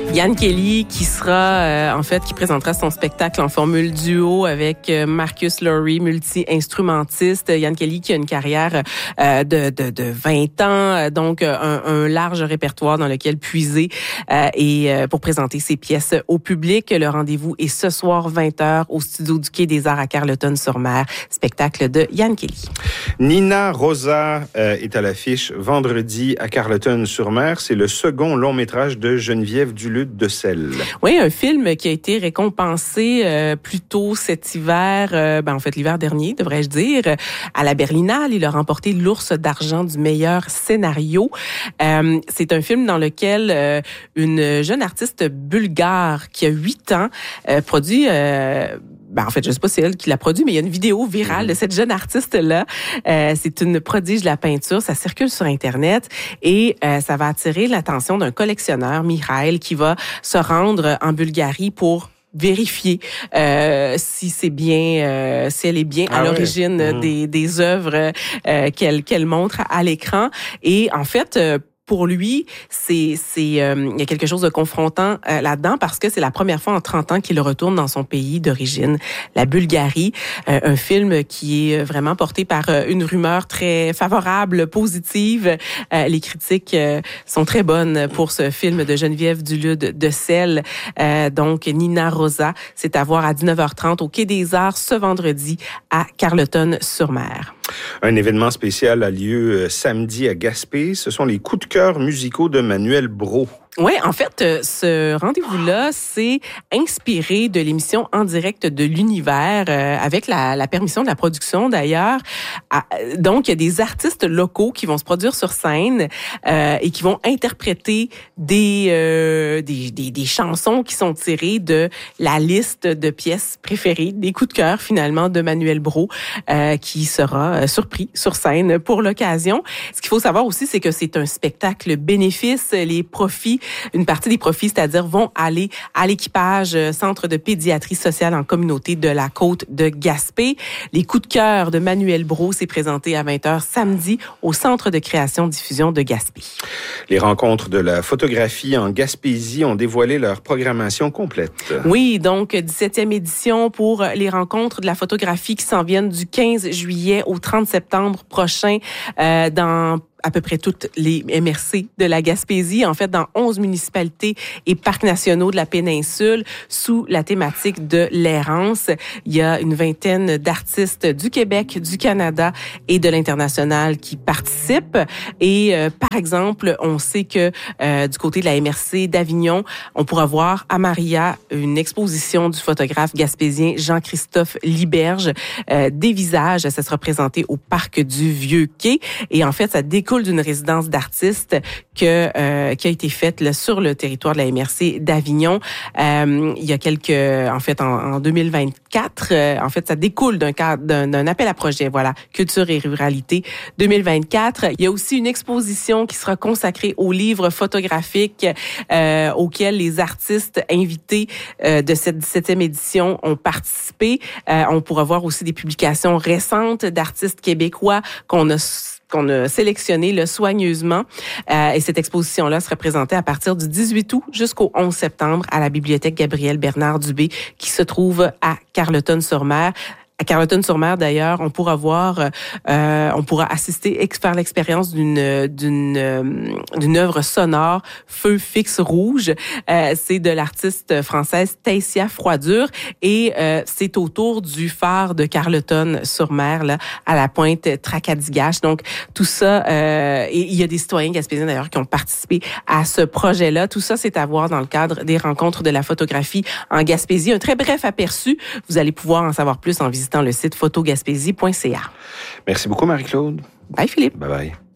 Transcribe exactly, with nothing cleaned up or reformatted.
Yann Kelly qui sera, euh, en fait, qui présentera son spectacle en formule duo avec euh, Marcus Lowry, multi-instrumentiste. Yann Kelly qui a une carrière euh, de, de, de vingt ans, donc un, un large répertoire dans lequel puiser euh, et euh, pour présenter ses pièces au public. Le rendez-vous est ce soir vingt heures au studio du Quai des Arts à Carleton-sur-Mer. Spectacle de Yann Kelly. Nina Rosa euh, est à l'affiche vendredi à Carleton-sur-Mer. C'est le second long métrage de Geneviève Duluth de Selle. Oui, un film qui a été récompensé euh, plus tôt cet hiver, euh, ben en fait l'hiver dernier, devrais-je dire, à la Berlinale. Il a remporté l'Ours d'argent du meilleur scénario. Euh, c'est un film dans lequel euh, une jeune artiste bulgare qui a huit ans euh, produit... Euh, Ben, en fait, je sais pas si c'est elle qui l'a produit, mais il y a une vidéo virale de cette jeune artiste-là. Euh, c'est une prodige de la peinture. Ça circule sur Internet et euh, ça va attirer l'attention d'un collectionneur, Mikhail, qui va se rendre en Bulgarie pour vérifier euh, si c'est bien, euh, si elle est bien à ah l'origine ouais. mmh. des, des œuvres euh, qu'elle, qu'elle montre à l'écran. Et en fait... Euh, Pour lui, c'est c'est euh, il y a quelque chose de confrontant euh, là-dedans parce que c'est la première fois en trente ans qu'il retourne dans son pays d'origine, la Bulgarie. Euh, un film qui est vraiment porté par euh, une rumeur très favorable, positive. Euh, les critiques euh, sont très bonnes pour ce film de Geneviève Duluth de Selle. Euh, donc Nina Rosa, c'est à voir à dix-neuf heures trente au Quai des Arts ce vendredi à Carleton-sur-Mer. Un événement spécial a lieu samedi à Gaspé. Ce sont les coups de cœur musicaux de Manuel Brault. Oui, en fait, ce rendez-vous-là, c'est inspiré de l'émission En direct de l'univers, euh, avec la, la permission de la production d'ailleurs. Ah, donc, il y a des artistes locaux qui vont se produire sur scène euh, et qui vont interpréter des, euh, des, des, des chansons qui sont tirées de la liste de pièces préférées, des coups de cœur finalement de Manuel Brault, euh, qui sera surpris sur scène pour l'occasion. Ce qu'il faut savoir aussi, c'est que c'est un spectacle bénéfice. Les profits Une partie des profits, c'est-à-dire, vont aller à l'équipage Centre de pédiatrie sociale en communauté de la côte de Gaspé. Les coups de cœur de Manuel Brault, c'est présenté à vingt heures samedi au Centre de création-diffusion de Gaspé. Les rencontres de la photographie en Gaspésie ont dévoilé leur programmation complète. Oui, donc dix-septième édition pour les rencontres de la photographie qui s'en viennent du quinze juillet au trente septembre prochain euh, dans à peu près toutes les M R C de la Gaspésie, en fait, dans onze municipalités et parcs nationaux de la péninsule, sous la thématique de l'errance. Il y a une vingtaine d'artistes du Québec, du Canada et de l'international qui participent. Et euh, par exemple, on sait que euh, du côté de la M R C d'Avignon, on pourra voir à Maria une exposition du photographe gaspésien Jean-Christophe Liberge, euh, des visages. Ça sera présenté au parc du Vieux-Quai. Et en fait, ça découle d'une résidence d'artistes que euh, qui a été faite là, sur le territoire de la M R C d'Avignon. Euh, il y a quelques, en fait, en, en deux mille vingt-quatre, euh, en fait, ça découle d'un cadre, d'un, d'un appel à projet, voilà, culture et ruralité deux mille vingt-quatre. Il y a aussi une exposition qui sera consacrée aux livres photographiques euh, auxquels les artistes invités euh, de cette dix-septième édition ont participé. Euh, on pourra voir aussi des publications récentes d'artistes québécois qu'on a qu'on a sélectionné là, soigneusement. Euh, et cette exposition-là sera présentée à partir du dix-huit août jusqu'au onze septembre à la bibliothèque Gabriel Bernard Dubé qui se trouve à Carleton-sur-Mer. À Carleton-sur-Mer, d'ailleurs, on pourra voir, euh, on pourra assister, faire l'expérience d'une d'une d'une œuvre sonore, Feu fixe rouge. Euh, c'est de l'artiste française Taïsia Froidure et euh, c'est autour du phare de Carleton-sur-Mer, là, à la pointe Tracadie-Gache. Donc tout ça, euh, et il y a des citoyens gaspésiens d'ailleurs qui ont participé à ce projet-là. Tout ça, c'est à voir dans le cadre des rencontres de la photographie en Gaspésie. Un très bref aperçu. Vous allez pouvoir en savoir plus en visitant dans le site photogaspésie point c a. Merci beaucoup, Marie-Claude. Bye, Philippe. Bye bye.